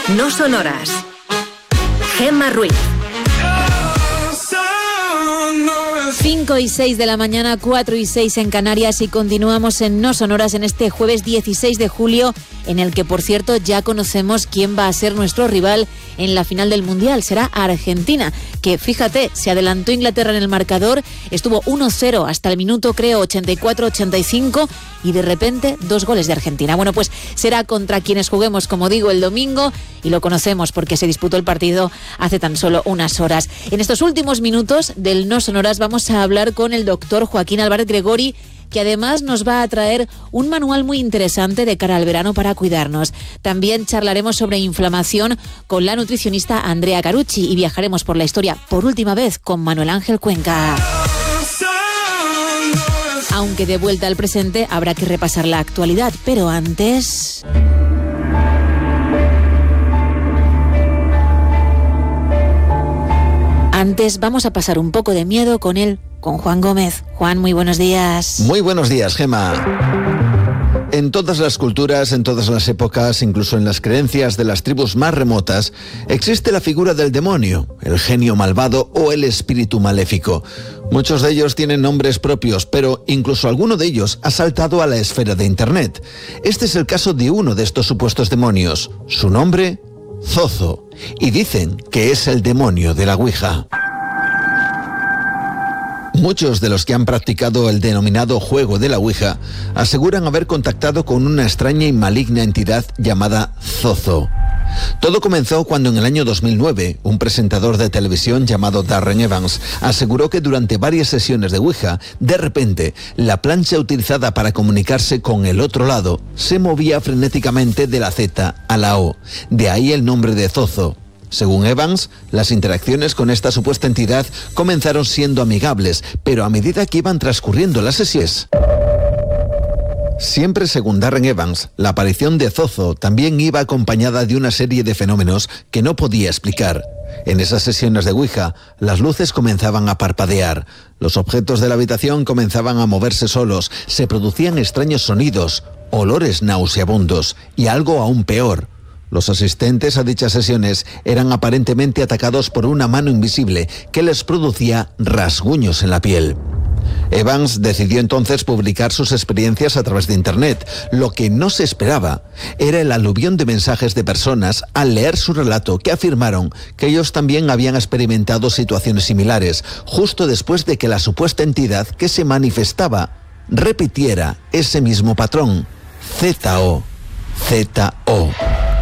No son horas. Gemma Ruiz. 5 y 6 de la mañana, 4 y 6 en Canarias, y continuamos en No Son Horas en este jueves 16 de julio, en el que, por cierto, ya conocemos quién va a ser nuestro rival en la final del Mundial. Será Argentina, que, fíjate, se adelantó Inglaterra en el marcador, estuvo 1-0 hasta el minuto, creo, 84-85, y de repente 2 goles de Argentina. Bueno, pues será contra quienes juguemos, como digo, el domingo, y lo conocemos porque se disputó el partido hace tan solo unas horas. En estos últimos minutos del No Son Horas vamos a hablar con el doctor Joaquín Álvarez Gregori, que además nos va a traer un manual muy interesante de cara al verano para cuidarnos. También charlaremos sobre inflamación con la nutricionista Andrea Carucci y viajaremos por la historia por última vez con Manuel Ángel Cuenca. Aunque de vuelta al presente habrá que repasar la actualidad, pero antes... Antes vamos a pasar un poco de miedo con Juan Gómez. Juan, muy buenos días. Muy buenos días, Gemma. En todas las culturas, en todas las épocas, incluso en las creencias de las tribus más remotas, existe la figura del demonio, el genio malvado o el espíritu maléfico. Muchos de ellos tienen nombres propios, pero incluso alguno de ellos ha saltado a la esfera de Internet. Este es el caso de uno de estos supuestos demonios. Su nombre... Zozo, y dicen que es el demonio de la Ouija. Muchos de los que han practicado el denominado juego de la Ouija aseguran haber contactado con una extraña y maligna entidad llamada Zozo. Todo comenzó cuando en el año 2009 un presentador de televisión llamado Darren Evans aseguró que durante varias sesiones de Ouija, de repente, la plancha utilizada para comunicarse con el otro lado se movía frenéticamente de la Z a la O. De ahí el nombre de Zozo. Según Evans, las interacciones con esta supuesta entidad comenzaron siendo amigables, pero a medida que iban transcurriendo las sesiones... Siempre según Darren Evans, la aparición de Zozo también iba acompañada de una serie de fenómenos que no podía explicar. En esas sesiones de Ouija, las luces comenzaban a parpadear, los objetos de la habitación comenzaban a moverse solos, se producían extraños sonidos, olores nauseabundos y algo aún peor. Los asistentes a dichas sesiones eran aparentemente atacados por una mano invisible que les producía rasguños en la piel. Evans decidió entonces publicar sus experiencias a través de Internet. Lo que no se esperaba era el aluvión de mensajes de personas al leer su relato que afirmaron que ellos también habían experimentado situaciones similares, justo después de que la supuesta entidad que se manifestaba repitiera ese mismo patrón. Z-O, Z-O.